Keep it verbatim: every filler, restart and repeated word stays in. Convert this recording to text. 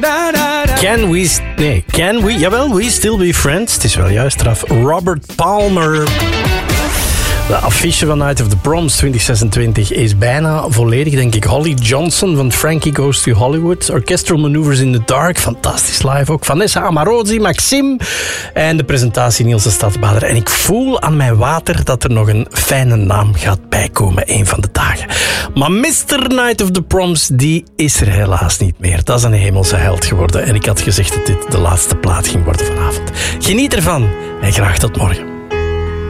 Can we... Nee, can we... Jawel, we still be friends. Het is wel juist eraf. Robert Palmer. De affiche van Night of the Proms twintig zesentwintig is bijna volledig, denk ik. Holly Johnson van Frankie Goes to Hollywood. Orchestral Maneuvers in the Dark. Fantastisch live ook. Vanessa Amorosi, Maxime. En de presentatie Niels de Stadsbader. En ik voel aan mijn water dat er nog een fijne naam gaat bijkomen een van de dagen. Maar mister Night of the Proms, die is er helaas niet meer. Dat is een hemelse held geworden. En ik had gezegd dat dit de laatste plaat ging worden vanavond. Geniet ervan en graag tot morgen.